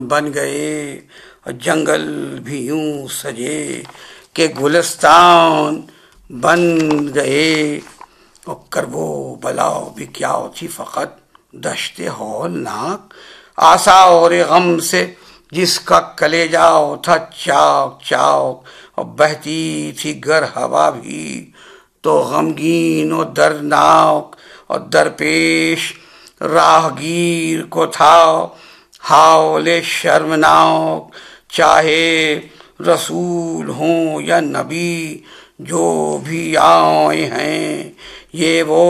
بن گئے جنگل بھی یوں سجے کہ گلستان بن گئے، اور کربو بلاؤ بھی کیا تھی فقط دشت ہولناک، آسا اور غم سے جس کا کلیجا تھا چاک چاک، اور بہتی تھی گر ہوا بھی تو غمگین و درناک، اور درپیش راہگیر کو تھا حال شرمناک، چاہے رسول ہوں یا نبی جو بھی آئے ہیں، یہ وہ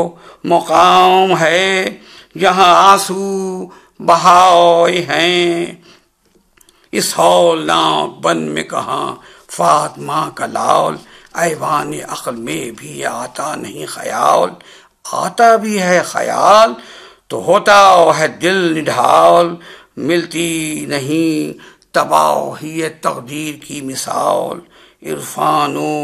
مقام ہے جہاں آنسو بہائے ہیں۔ اس ہولناک بن میں کہاں فاطمہ کا لال، ایوان عقل میں بھی آتا نہیں خیال، آتا بھی ہے خیال تو ہوتا ہے دل نڈھال، ملتی نہیں تباہی تقدیر کی مثال، عرفان و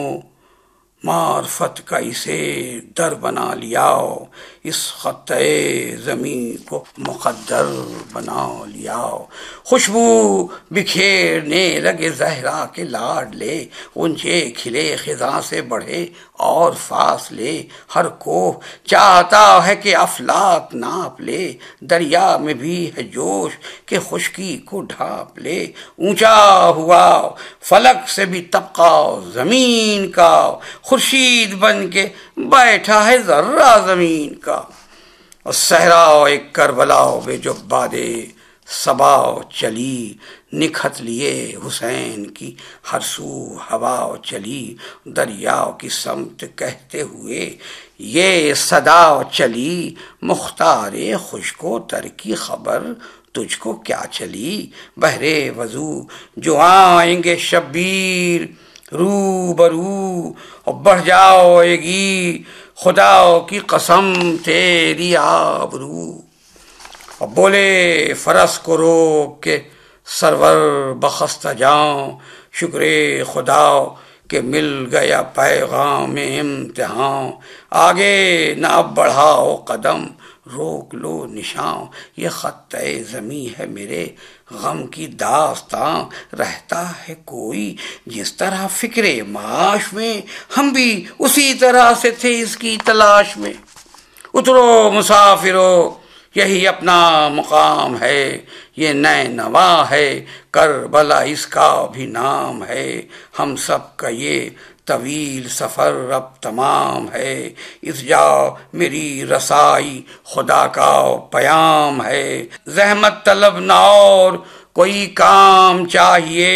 معرفت کا اسے در بنا لیا، اس خطے زمین کو مقدر بنا لیا، خوشبو بکھیرنے لگے زہرا کے لاڈلے، اونچے کھلے خزاں سے بڑھے اور فاصلے، ہر کوہ چاہتا ہے کہ افلاک ناپ لے، دریا میں بھی ہے جوش کہ خشکی کو ڈھانپ لے، اونچا ہوا فلک سے بھی طبقہ زمین کا، خورشید بن کے بیٹھا ہے ذرہ زمین کا، اور صحرا ایک کربلا میں جو بادے صبا چلی، نکھت لیے حسین کی ہر سو ہوا چلی، دریا کی سمت کہتے ہوئے یہ صدا چلی، مختار خشک و تر کی خبر تجھ کو کیا چلی، بہرے وضو جو آئیں گے شبیر رو برو، اور بڑھ جائے گی خدا کی قسم تیری آبرو، اور بولے فرس کو روک کے سرور بخستہ جاؤں، شکر خدا کہ مل گیا پیغام امتحان، آگے نہ اب بڑھاؤ قدم روک لو نشاں، یہ خطے زمیں ہے میرے غم کی داستاں، رہتا ہے کوئی جس طرح فکر معاش میں، ہم بھی اسی طرح سے تھے اس کی تلاش میں، اترو مسافرو یہی اپنا مقام ہے، یہ نئے نوا ہے کربلا اس کا بھی نام ہے، ہم سب کا یہ طویل سفر اب تمام ہے، اس جا میری رسائی خدا کا پیام ہے، زحمت طلب نہ اور کوئی کام چاہیے،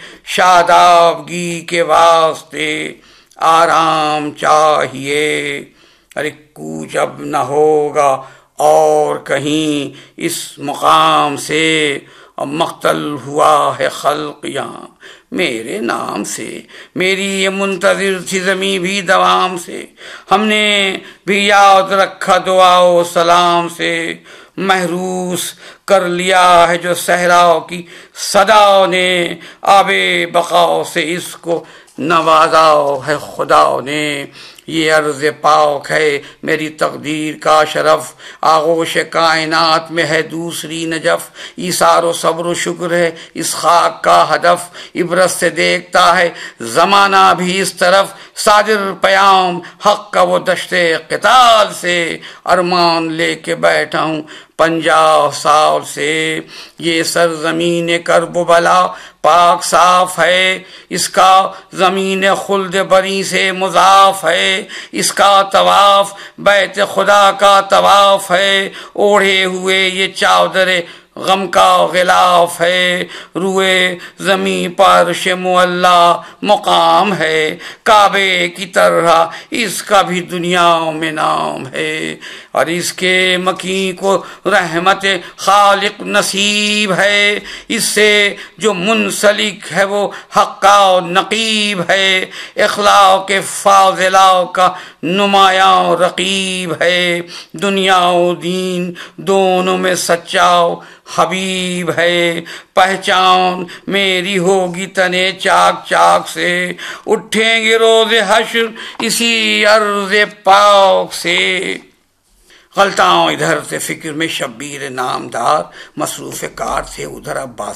شادابگی کے واسطے آرام چاہیے، ارے کوچ اب نہ ہوگا اور کہیں اس مقام سے، اور مقتل ہوا ہے خلق یہاں میرے نام سے، میری یہ منتظر تھی زمیں بھی دوام سے، ہم نے بھی یاد رکھا دعا و سلام سے، محروس کر لیا ہے جو صحرا کی صدا نے، آب بقا سے اس کو نوازا ہے خدا نے، یہ عرض پاک ہے میری تقدیر کا شرف، آغوش کائنات میں ہے دوسری نجف، ایثار و صبر و شکر ہے اس خاک کا ہدف، عبرت سے دیکھتا ہے زمانہ بھی اس طرف، صادر پیام حق کا وہ دشت قتال سے، ارمان لے کے بیٹھا ہوں 50 سال سے، یہ سرزمین کرب و بلا پاک صاف ہے، اس کا زمین خلد بری سے مضاف ہے، اس کا طواف بیت خدا کا طواف ہے، اوڑھے ہوئے یہ چادر غم کا غلاف ہے، روئے زمیں پر عرش معلا مقام ہے، کعبے کی طرح اس کا بھی دنیا میں نام ہے، اور اس کے مکین کو رحمت خالق نصیب ہے، اس سے جو منسلک ہے وہ حق کا نقیب ہے، اخلاق فاضلہ کا نمایاں رقیب ہے، دنیا و دین دونوں میں سچا حبیب ہے، پہچان میری ہوگی تنے چاک چاک سے، اٹھیں گے روز حشر اسی عرض پاک سے، غلطاؤں ادھر سے فکر میں شبیر نامدار، مصروف کار تھے ادھر عباس